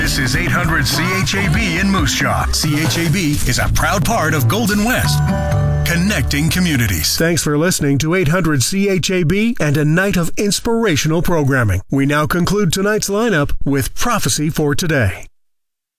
This is 800 CHAB in Moose Jaw. CHAB is a proud part of Golden West, connecting communities. Thanks for listening to 800 CHAB and a night of inspirational programming. We now conclude tonight's lineup with Prophecy for Today.